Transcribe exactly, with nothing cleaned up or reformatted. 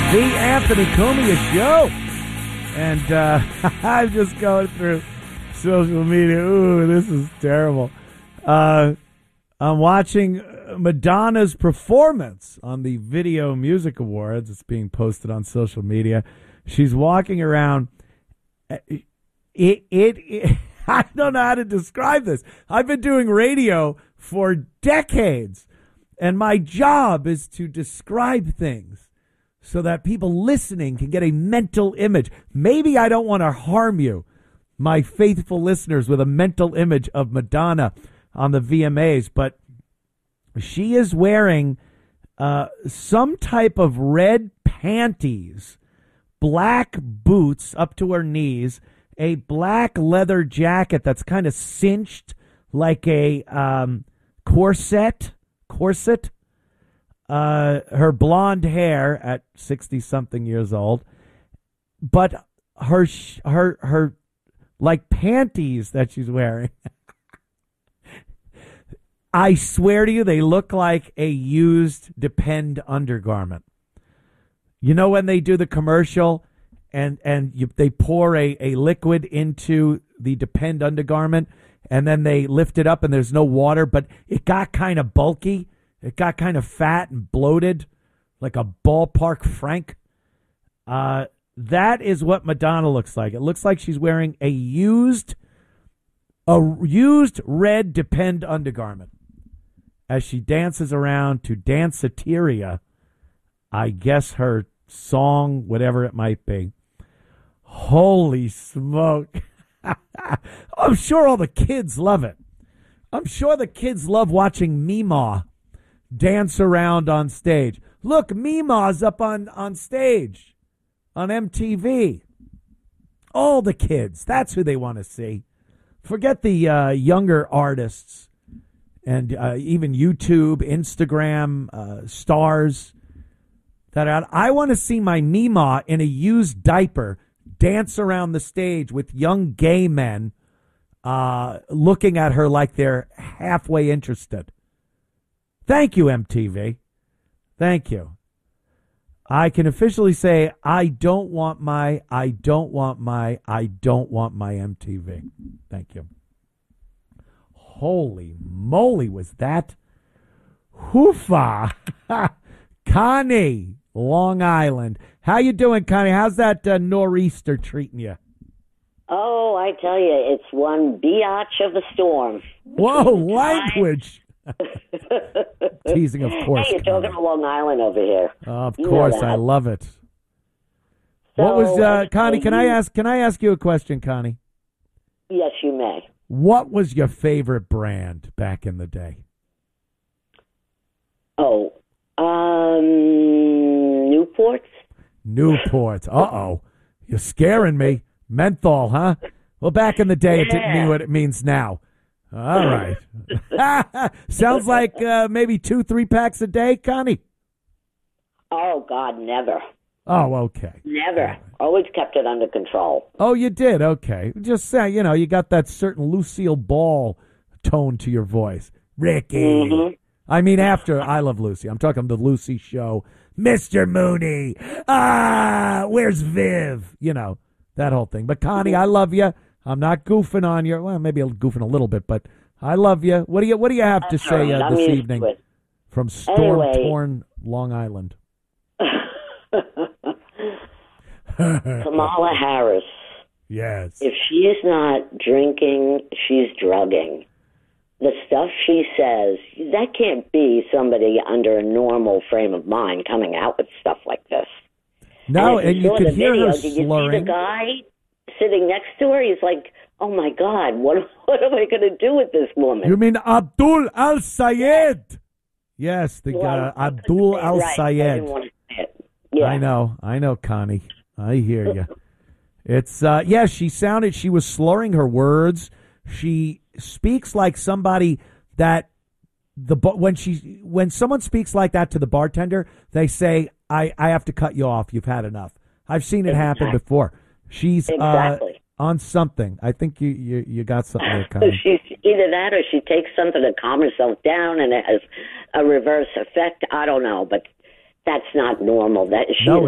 The Anthony Cumia Show. And uh, I'm just going through social media. Ooh, this is terrible. Uh, I'm watching Madonna's performance on the Video Music Awards. It's being posted on social media. She's walking around. It, it, it, I don't know how to describe this. I've been doing radio for decades, and my job is to describe things so that people listening can get a mental image. Maybe I don't want to harm you, my faithful listeners, with a mental image of Madonna on the V M As, but she is wearing uh, some type of red panties, black boots up to her knees, a black leather jacket that's kind of cinched like a um, corset, corset. Uh, her blonde hair at sixty-something years old, but her her her like panties that she's wearing. I swear to you, they look like a used Depend undergarment. You know when they do the commercial and and you, they pour a, a liquid into the Depend undergarment and then they lift it up and there's no water, but it got kind of bulky. It got kind of fat and bloated, like a ballpark Frank. Uh, that is what Madonna looks like. It looks like she's wearing a used, a used red Depend undergarment as she dances around to Danceteria. I guess her song, whatever it might be. Holy smoke! I'm sure all the kids love it. I'm sure the kids love watching Meemaw dance around on stage. Look, Meemaw's up on, on stage on M T V. All the kids. That's who they want to see. Forget the uh, younger artists and uh, even YouTube, Instagram uh, stars that are out. I want to see my Meemaw in a used diaper dance around the stage with young gay men uh, looking at her like they're halfway interested. Thank you, M T V. Thank you. I can officially say I don't want my, I don't want my, I don't want my M T V. Thank you. Holy moly, was that hoofa. Connie, Long Island. How you doing, Connie? How's that uh, nor'easter treating you? Oh, I tell you, it's one biatch of a storm. Whoa, language. Teasing, of course. Hey, you're talking to Long Island over here. Uh, of You course, know that. I love it. So, what was uh, uh, Connie? Can I you- ask? Can I ask you a question, Connie? Yes, you may. What was your favorite brand back in the day? Oh, um, Newports? Newport. Uh-oh. You're scaring me. Menthol, huh? Well, back in the day, it didn't Yeah. mean what it means now. All right. Sounds like uh, maybe two, three packs a day, Connie? Oh, God, never. Oh, okay. Never. Always kept it under control. Oh, you did? Okay. Just say, you know, you got that certain Lucille Ball tone to your voice. Ricky. Mhm. I mean, after I Love Lucy. I'm talking the Lucy show. Mister Mooney. Ah, where's Viv? You know, that whole thing. But, Connie, I love you. I'm not goofing on you. Well, maybe I'm goofing a little bit, but I love you. What do you What do you have to That's say all right. uh, I'm this used evening to it. from storm-torn Anyway. Long Island? Kamala Harris. Yes. If she's not drinking, she's drugging. The stuff she says, that can't be somebody under a normal frame of mind coming out with stuff like this. No, if and you saw could the hear video, her did you see slurring. the guy sitting next to her? He's like, oh, my God, what, what am I going to do with this woman? You mean Abdul Al Sayed? Yes, the Well, guy, I- Abdul right, Al I Sayed. didn't want to say it. Yeah. I know, I know, Connie. I hear you. It's uh, yeah. She sounded. She was slurring her words. She speaks like somebody that the bu- when she when someone speaks like that to the bartender, they say, "I I have to cut you off. You've had enough." I've seen it happen Exactly. before. She's uh, Exactly. on something. I think you you, you got something there, Connie. She's either that or she takes something to calm herself down and it has a reverse effect. I don't know, but that's not normal. That she No,